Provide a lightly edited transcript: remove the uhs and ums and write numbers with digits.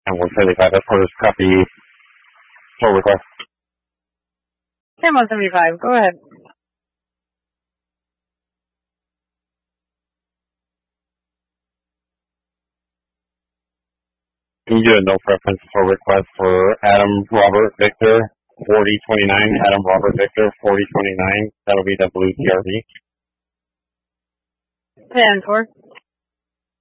and 175. That's for this copy pull request. 10-175, go ahead. Can you do a no preference pull request for Adam Robert Victor 4029? Adam Robert Victor 4029. That'll be the blue TRV. 10-4.